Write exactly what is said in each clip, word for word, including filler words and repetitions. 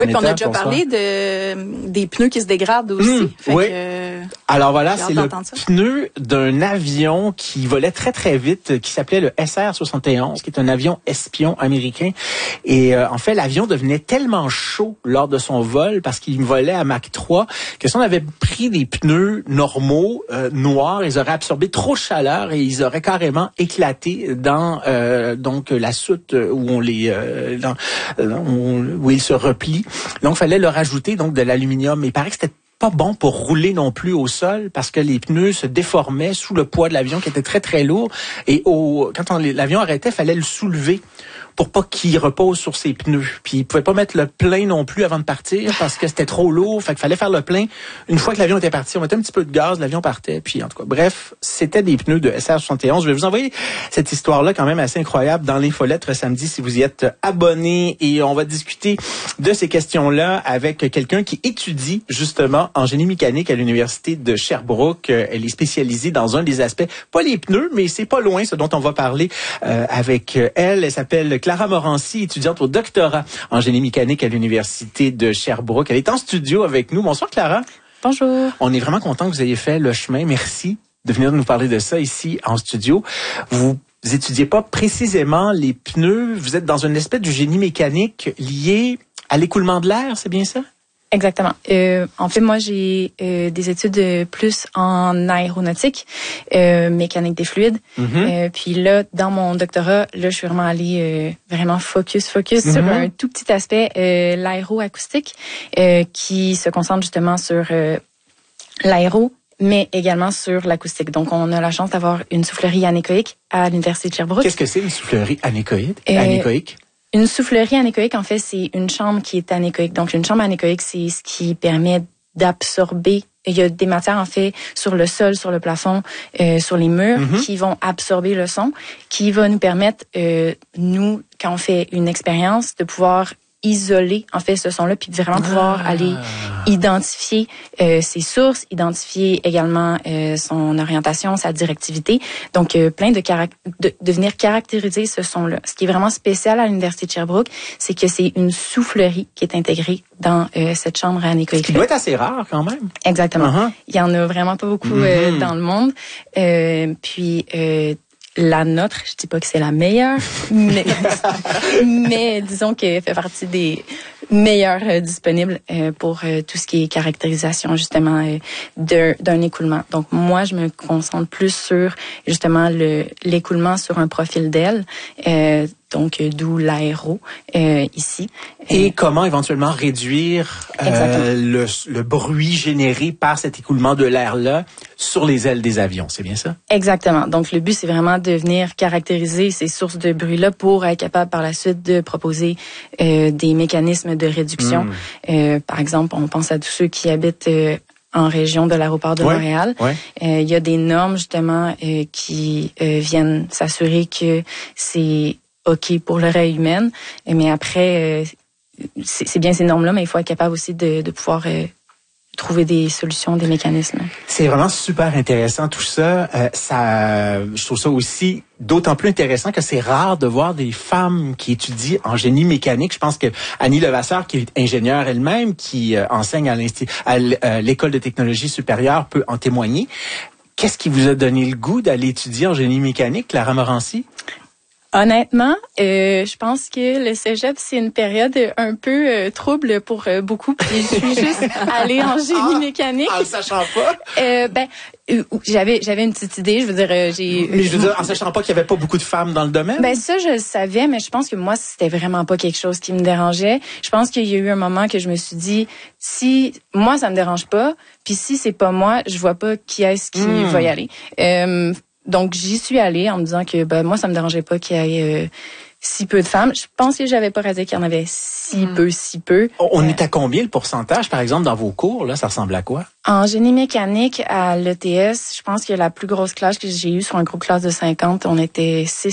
Oui, puis on a déjà bonsoir. parlé de des pneus qui se dégradent aussi. Mmh, fait oui. Que, Alors voilà, c'est le pneu d'un avion qui volait très très vite, qui s'appelait le S R soixante et onze, qui est un avion espion américain. Et euh, en fait, l'avion devenait tellement chaud lors de son vol parce qu'il volait à Mach trois que si on avait pris des pneus normaux euh, noirs, ils auraient absorbé trop de chaleur et ils auraient carrément éclaté dans euh, donc la soute où on les euh, dans, où, où ils se replient. Donc, il fallait leur ajouter donc de l'aluminium. Mais il paraît que c'était pas bon pour rouler non plus au sol parce que les pneus se déformaient sous le poids de l'avion qui était très, très lourd. Et au, quand on, l'avion arrêtait, il fallait le soulever pour pas qu'il repose sur ses pneus. Puis il pouvait pas mettre le plein non plus avant de partir parce que c'était trop lourd. Fait qu'il fallait faire le plein. Une fois que l'avion était parti, on mettait un petit peu de gaz, l'avion partait. Puis en tout cas, bref, c'était des pneus de S R soixante et onze. Je vais vous envoyer cette histoire-là quand même assez incroyable dans l'infolettre samedi si vous y êtes abonné. Et on va discuter de ces questions-là avec quelqu'un qui étudie justement en génie mécanique à l'université de Sherbrooke. Elle est spécialisée dans un des aspects, pas les pneus, mais c'est pas loin ce dont on va parler euh, avec elle. Elle s'appelle Clara Morancy, étudiante au doctorat en génie mécanique à l'université de Sherbrooke. Elle est en studio avec nous. Bonsoir Clara. Bonjour. On est vraiment content que vous ayez fait le chemin. Merci de venir nous parler de ça ici en studio. Vous Vous étudiez pas précisément les pneus. Vous êtes dans une espèce de génie mécanique lié à l'écoulement de l'air, c'est bien ça? Exactement. Euh, en fait, moi, j'ai euh, des études euh, plus en aéronautique, euh, mécanique des fluides. Mm-hmm. Euh, puis là, dans mon doctorat, là, je suis vraiment allée euh, vraiment focus, focus mm-hmm. sur un tout petit aspect, euh, l'aéroacoustique, euh, qui se concentre justement sur euh, l'aéro, mais également sur l'acoustique. Donc, on a la chance d'avoir une soufflerie anéchoïque à l'université de Sherbrooke. Qu'est-ce que c'est une soufflerie anéchoïque? Euh, anéchoïque? Une soufflerie anéchoïque, en fait, c'est une chambre qui est anéchoïque. Donc, une chambre anéchoïque, c'est ce qui permet d'absorber. Il y a des matières, en fait, sur le sol, sur le plafond, euh, sur les murs, mm-hmm. qui vont absorber le son, qui va nous permettre, euh, nous, quand on fait une expérience, de pouvoir isoler, en fait, ce son-là, puis vraiment pouvoir ah. aller identifier euh, ses sources, identifier également euh, son orientation, sa directivité. Donc, euh, plein de, caract- de de venir caractériser ce son-là. Ce qui est vraiment spécial à l'université de Sherbrooke, c'est que c'est une soufflerie qui est intégrée dans euh, cette chambre anéchoïque. Ce qui doit être assez rare quand même. Exactement. Uh-huh. Il y en a vraiment pas beaucoup mm-hmm. euh, dans le monde. Euh, puis euh, la nôtre, je dis pas que c'est la meilleure, mais, mais disons qu'elle fait partie des meilleures euh, disponibles euh, pour euh, tout ce qui est caractérisation justement euh, de, d'un écoulement. Donc moi, je me concentre plus sur justement le l'écoulement sur un profil d'aile. Euh, Donc, euh, d'où l'aéro euh, ici. Et euh, comment éventuellement réduire euh, le, le bruit généré par cet écoulement de l'air-là sur les ailes des avions, c'est bien ça? Exactement. Donc, le but, c'est vraiment de venir caractériser ces sources de bruit-là pour être capable par la suite de proposer euh, des mécanismes de réduction. Mmh. Euh, par exemple, on pense à tous ceux qui habitent euh, en région de l'aéroport de ouais, Montréal. Il ouais. euh, y a des normes, justement, euh, qui euh, viennent s'assurer que c'est OK pour l'oreille humaine, mais après, euh, c'est, c'est bien ces normes-là, mais il faut être capable aussi de, de pouvoir euh, trouver des solutions, des mécanismes. C'est vraiment super intéressant tout ça. Euh, ça, je trouve ça aussi d'autant plus intéressant que c'est rare de voir des femmes qui étudient en génie mécanique. Je pense que Annie Levasseur, qui est ingénieure elle-même, qui euh, enseigne à, à l'École de technologie supérieure, peut en témoigner. Qu'est-ce qui vous a donné le goût d'aller étudier en génie mécanique, Clara Morancy? Honnêtement, euh, je pense que le cégep, c'est une période un peu euh, trouble pour euh, beaucoup. Puis je suis juste allée en génie mécanique. En le sachant pas? Euh, ben, euh, j'avais j'avais une petite idée. Je veux dire, euh, j'ai. Mais je veux dire, en sachant pas qu'il y avait pas beaucoup de femmes dans le domaine? Ben ça, je le savais, mais je pense que moi, c'était vraiment pas quelque chose qui me dérangeait. Je pense qu'il y a eu un moment que je me suis dit, si moi, ça me dérange pas, puis si c'est pas moi, je vois pas qui est-ce qui mmh. va y aller. Euh, Donc, j'y suis allée en me disant que ben moi, ça me dérangeait pas qu'il y ait euh, si peu de femmes. Je pense que j'avais pas rasé qu'il y en avait si mmh. peu, si peu. On euh, est à combien le pourcentage, par exemple, dans vos cours? Là, ça ressemble à quoi? En génie mécanique, à l'E T S, je pense que la plus grosse classe que j'ai eue sur un groupe classe de cinquante, on était six.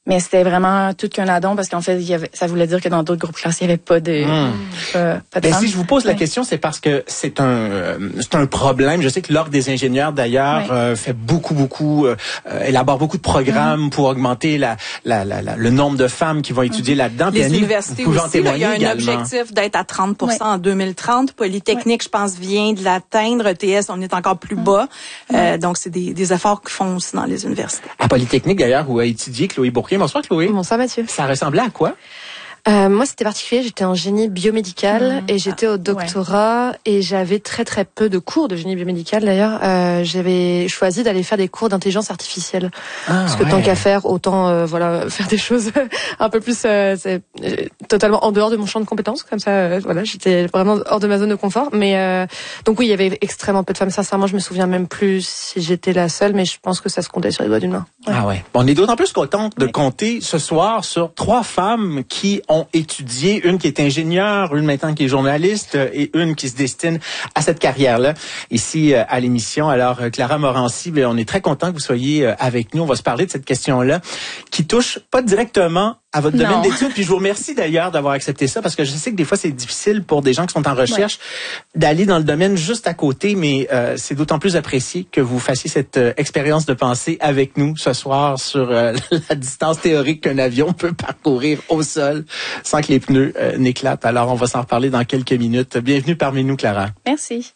Mais c'était vraiment tout qu'un addon parce qu'en fait, il y avait, ça voulait dire que dans d'autres groupes classés, il n'y avait pas de, mmh. pas, pas de ben, femmes. Si je vous pose la ouais. question, c'est parce que c'est un, euh, c'est un problème. Je sais que l'Ordre des ingénieurs, d'ailleurs, ouais. euh, fait beaucoup, beaucoup, euh, élabore beaucoup de programmes mmh. pour augmenter la, la, la, la, le nombre de femmes qui vont étudier mmh. là-dedans. Les Annie, universités aussi, là, il y a un également. objectif d'être à trente pour cent ouais. en deux mille trente. Polytechnique, ouais. je pense, vient de l'atteindre. E T S, on est encore plus bas. Mmh. Euh, donc, c'est des, des efforts qu'ils font aussi dans les universités. À Polytechnique, d'ailleurs, où a étudié Chloé Bourquin. Bonsoir, Chloé. Bonsoir, Mathieu. Ça ressemblait à quoi? Euh, moi, c'était particulier. J'étais en génie biomédical mmh. et j'étais au doctorat ouais. et j'avais très très peu de cours de génie biomédical. D'ailleurs, euh, j'avais choisi d'aller faire des cours d'intelligence artificielle ah, parce que ouais. tant qu'à faire, autant euh, voilà faire des choses un peu plus euh, c'est, euh, totalement en dehors de mon champ de compétences. Comme ça, euh, voilà, j'étais vraiment hors de ma zone de confort. Mais euh, donc oui, il y avait extrêmement peu de femmes. Sincèrement, je me souviens même plus si j'étais la seule, mais je pense que ça se comptait sur les doigts d'une main. Ouais. Ah ouais. Bon, on est d'autant plus content de ouais. compter ce soir sur trois femmes qui ont ont étudié, une qui est ingénieure, une maintenant qui est journaliste et une qui se destine à cette carrière-là ici à l'émission. Alors, Clara Morancy, on est très content que vous soyez avec nous. On va se parler de cette question-là qui touche pas directement à votre domaine d'études. Puis je vous remercie d'ailleurs d'avoir accepté ça parce que je sais que des fois c'est difficile pour des gens qui sont en recherche ouais. d'aller dans le domaine juste à côté, mais euh, c'est d'autant plus apprécié que vous fassiez cette euh, expérience de pensée avec nous ce soir sur euh, la distance théorique qu'un avion peut parcourir au sol sans que les pneus euh, n'éclatent. Alors on va s'en reparler dans quelques minutes. Bienvenue parmi nous, Clara. Merci.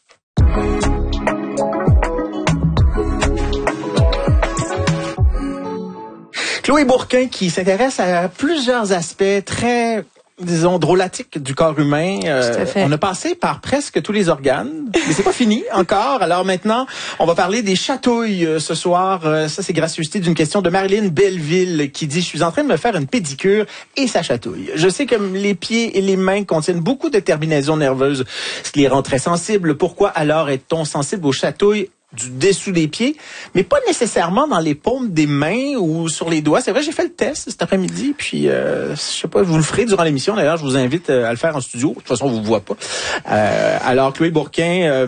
Chloé Bourquin qui s'intéresse à plusieurs aspects très, disons, drôlatiques du corps humain. Euh, on a passé par presque tous les organes, mais c'est pas fini encore. Alors maintenant, on va parler des chatouilles euh, ce soir. Euh, ça, c'est gracieuseté d'une question de Marilyn Belleville qui dit « Je suis en train de me faire une pédicure et ça chatouille. Je sais que les pieds et les mains contiennent beaucoup de terminaisons nerveuses, ce qui les rend très sensibles. Pourquoi alors est-on sensible aux chatouilles du dessous des pieds, mais pas nécessairement dans les paumes des mains ou sur les doigts. C'est vrai, j'ai fait le test cet après-midi, puis euh, je sais pas, je vous le ferai durant l'émission. D'ailleurs, je vous invite à le faire en studio. De toute façon, on vous voit pas. Euh, alors, Chloé Bourquin, euh,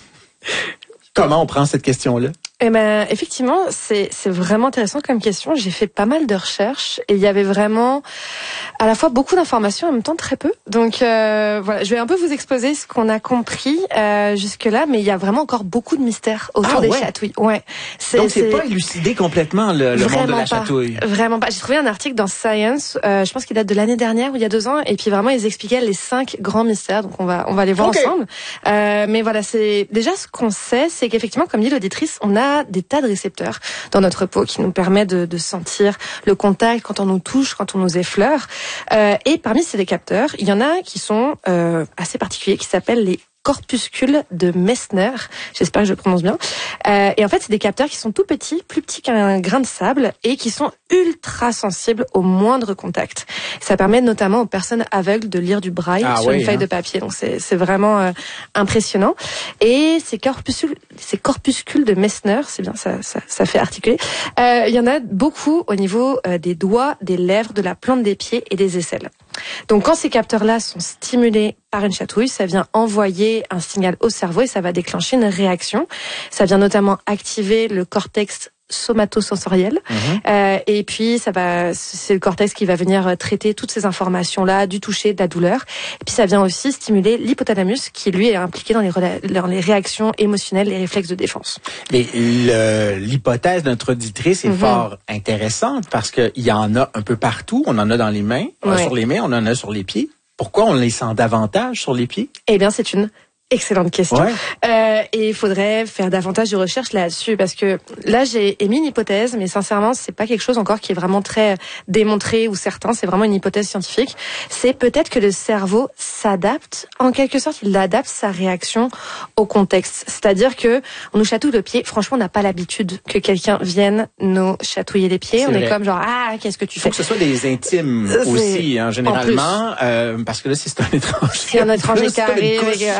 comment on prend cette question-là? Eh ben, effectivement, c'est c'est vraiment intéressant comme question. J'ai fait pas mal de recherches et il y avait vraiment à la fois beaucoup d'informations, en même temps très peu. Donc euh, voilà, je vais un peu vous exposer ce qu'on a compris euh, jusque-là, mais il y a vraiment encore beaucoup de mystères autour ah, des ouais. chatouilles. Ouais. C'est, Donc c'est, c'est pas élucidé complètement le, le monde de la pas, chatouille. Vraiment pas. J'ai trouvé un article dans Science, euh, je pense qu'il date de l'année dernière ou il y a deux ans, et puis vraiment ils expliquaient les cinq grands mystères. Donc on va on va les voir okay. ensemble. Euh, mais voilà, c'est déjà ce qu'on sait, c'est qu'effectivement, comme dit l'auditrice, on a des tas de récepteurs dans notre peau qui nous permettent de, de sentir le contact quand on nous touche, quand on nous effleure. Euh, et parmi ces capteurs, il y en a qui sont euh, assez particuliers, qui s'appellent les corpuscules de Messner. J'espère que je le prononce bien. Euh, et en fait, c'est des capteurs qui sont tout petits, plus petits qu'un grain de sable et qui sont ultra sensibles au moindre contact. Ça permet notamment aux personnes aveugles de lire du braille ah sur oui, une feuille hein. de papier. Donc c'est, c'est vraiment euh, impressionnant. Et ces corpuscules, ces corpuscules de Messner, c'est bien, ça, ça, ça fait articuler. Euh, il y en a beaucoup au niveau euh, des doigts, des lèvres, de la plante des pieds et des aisselles. Donc quand ces capteurs-là sont stimulés par une chatouille, ça vient envoyer un signal au cerveau et ça va déclencher une réaction. Ça vient notamment activer le cortex somatosensoriel. Mmh. Euh, et puis, ça va, c'est le cortex qui va venir traiter toutes ces informations-là, du toucher, de la douleur. Et puis, ça vient aussi stimuler l'hypothalamus, qui lui est impliqué dans les, dans les réactions émotionnelles, les réflexes de défense. Mais le, l'hypothèse de notre auditrice est mmh. fort intéressante parce qu'il y en a un peu partout. On en a dans les mains, ouais. sur les mains, on en a sur les pieds. Pourquoi on les sent davantage sur les pieds? Eh bien, c'est une excellente question. Ouais. Euh, et il faudrait faire davantage de recherches là-dessus parce que là, j'ai émis une hypothèse, mais sincèrement, c'est pas quelque chose encore qui est vraiment très démontré ou certain. C'est vraiment une hypothèse scientifique. C'est peut-être que le cerveau s'adapte, en quelque sorte, il adapte sa réaction au contexte. C'est-à-dire que on nous chatouille le pied. Franchement, on n'a pas l'habitude que quelqu'un vienne nous chatouiller les pieds. C'est on vrai. Est comme genre ah, qu'est-ce que tu fais? Faut que ce soit des intimes aussi, hein, généralement, euh, parce que là, si c'est un étranger, si un étranger qui arrive.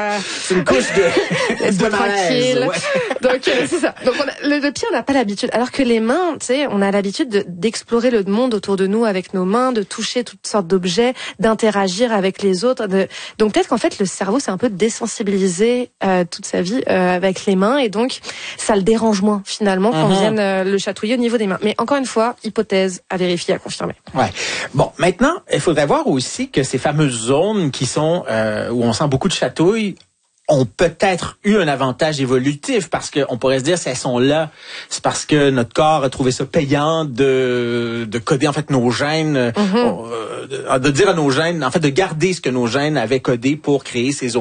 c'est une couche de, de malaise. Ouais. Donc euh, c'est ça. Donc on a, le, le pied, on n'a pas l'habitude. Alors que les mains, tu sais, on a l'habitude de, d'explorer le monde autour de nous avec nos mains, de toucher toutes sortes d'objets, d'interagir avec les autres. De... Donc peut-être qu'en fait le cerveau s'est un peu désensibilisé euh, toute sa vie euh, avec les mains et donc ça le dérange moins finalement qu'on uh-huh. vienne euh, le chatouiller au niveau des mains. Mais encore une fois, hypothèse à vérifier, à confirmer. Ouais. Bon, maintenant, il faudrait voir aussi que ces fameuses zones qui sont euh, où on sent beaucoup de chatouilles ont peut-être eu un avantage évolutif parce qu'on pourrait se dire si elles sont là, c'est parce que notre corps a trouvé ça payant de de coder en fait nos gènes, mm-hmm. euh, de dire à nos gènes, en fait de garder ce que nos gènes avaient codé pour créer ces zones.